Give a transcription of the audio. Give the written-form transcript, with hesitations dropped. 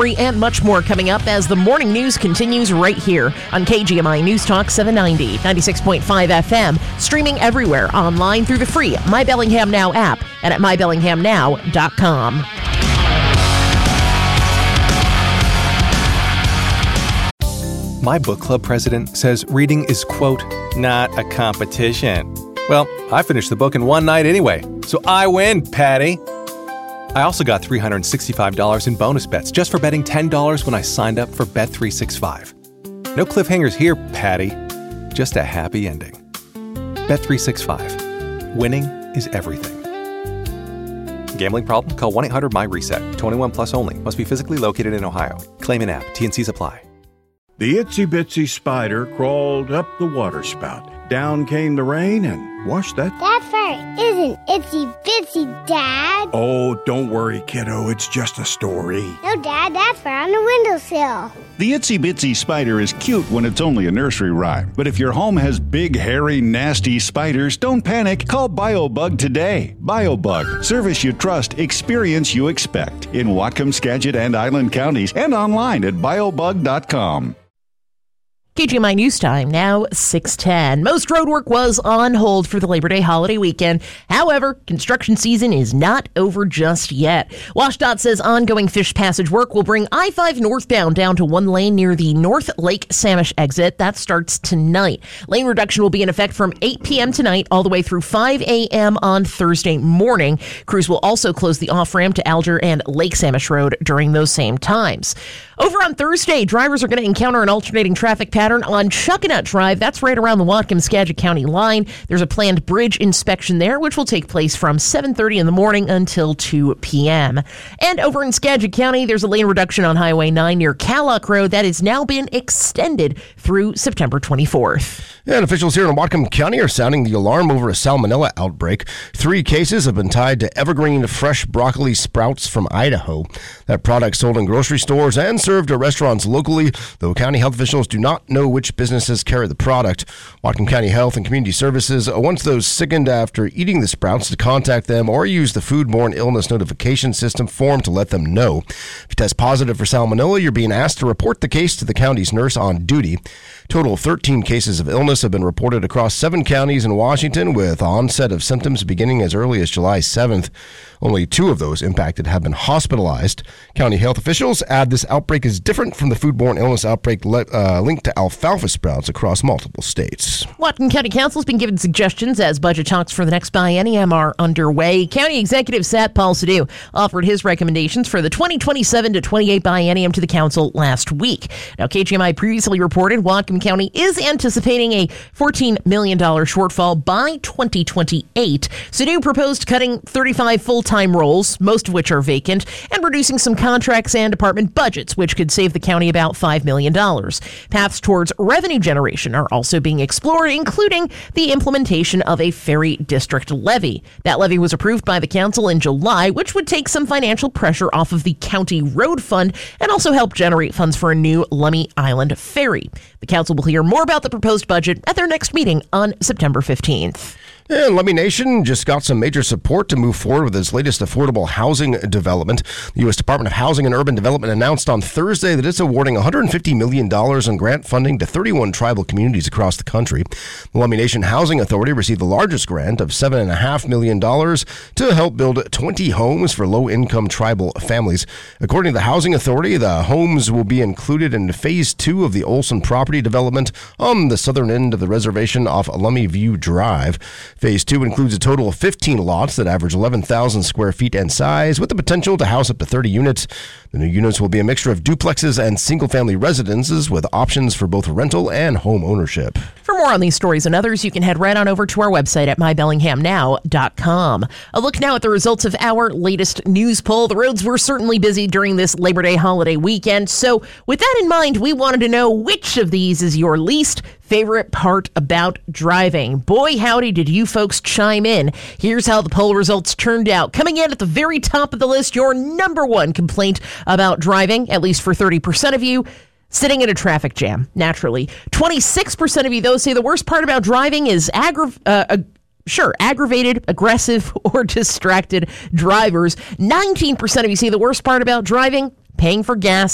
story, and much more coming up as the morning news continues right here on KGMI News Talk 790, 96.5 FM, streaming everywhere online through the free My Bellingham Now app and at mybellinghamnow.com. My book club president says reading is, quote, not a competition. Well, I finished the book in one night anyway, so I win, Patty. I also got $365 in bonus bets just for betting $10 when I signed up for Bet365. No cliffhangers here, Patty. Just a happy ending. Bet365. Winning is everything. Gambling problem? Call 1-800-MY-RESET. 21 plus only. Must be physically located in Ohio. Claim in app. T&Cs apply. The itsy-bitsy spider crawled up the waterspout. Down came the rain and washed that... That fur isn't itsy-bitsy, Dad. Oh, don't worry, kiddo. It's just a story. No, Dad, that's fur on the windowsill. The itsy-bitsy spider is cute when it's only a nursery rhyme. But if your home has big, hairy, nasty spiders, don't panic. Call BioBug today. BioBug. Service you trust, experience you expect. In Whatcom, Skagit, and Island counties, and online at biobug.com. KGMI News Time, now 6:10. Most road work was on hold for the Labor Day holiday weekend. However, construction season is not over just yet. WashDOT says ongoing fish passage work will bring I-5 northbound down to one lane near the North Lake Samish exit. That starts tonight. Lane reduction will be in effect from 8 p.m. tonight all the way through 5 a.m. on Thursday morning. Crews will also close the off-ramp to Alger and Lake Samish Road during those same times. Over on Thursday, drivers are going to encounter an alternating traffic pattern on Chuckanut Drive. That's right around the Whatcom-Skagit County line. There's a planned bridge inspection there, which will take place from 7:30 in the morning until 2 p.m. And over in Skagit County, there's a lane reduction on Highway 9 near Callock Road that has now been extended through September 24th. And officials here in Whatcom County are sounding the alarm over a salmonella outbreak. 3 cases have been tied to Evergreen fresh broccoli sprouts from Idaho. That product sold in grocery stores and served at restaurants locally, though county health officials do not know which businesses carry the product. Whatcom County Health and Community Services wants those sickened after eating the sprouts to contact them or use the foodborne illness notification system form to let them know. If you test positive for salmonella, you're being asked to report the case to the county's nurse on duty. Total of 13 cases of illness have been reported across 7 counties in Washington, with onset of symptoms beginning as early as July 7th. Only 2 of those impacted have been hospitalized. County health officials add this outbreak is different from the foodborne illness outbreak linked to alfalfa sprouts across multiple states. Whatcom County Council has been given suggestions as budget talks for the next biennium are underway. County Executive Sat Paul Sadhu offered his recommendations for the 2027 to 28 biennium to the council last week. Now, KGMI previously reported Whatcom County is anticipating a $14 million shortfall by 2028. Sadhu proposed cutting 35 full-time roles, most of which are vacant, and reducing some contracts and department budgets, which could save the county about $5 million. Paths towards revenue generation are also being explored, including the implementation of a ferry district levy. That levy was approved by the council in July, which would take some financial pressure off of the county road fund and also help generate funds for a new Lummi Island ferry. The council will hear more about the proposed budget at their next meeting on September 15th. And Lummi Nation just got some major support to move forward with its latest affordable housing development. The U.S. Department of Housing and Urban Development announced on Thursday that it's awarding $150 million in grant funding to 31 tribal communities across the country. The Lummi Nation Housing Authority received the largest grant of $7.5 million to help build 20 homes for low-income tribal families. According to the Housing Authority, the homes will be included in Phase 2 of the Olson property development on the southern end of the reservation off Lummi View Drive. Phase 2 includes a total of 15 lots that average 11,000 square feet in size, with the potential to house up to 30 units. The new units will be a mixture of duplexes and single-family residences with options for both rental and home ownership. For more on these stories and others, you can head right on over to our website at mybellinghamnow.com. A look now at the results of our latest news poll. The roads were certainly busy during this Labor Day holiday weekend. So with that in mind, we wanted to know which of these is your least favorite part about driving. Boy, howdy, did you folks chime in. Here's how the poll results turned out. Coming in at the very top of the list, your number one complaint about driving, at least for 30% of you, sitting in a traffic jam, naturally. 26% of you, though, say the worst part about driving is aggravated, aggressive, or distracted drivers. 19% of you say the worst part about driving, paying for gas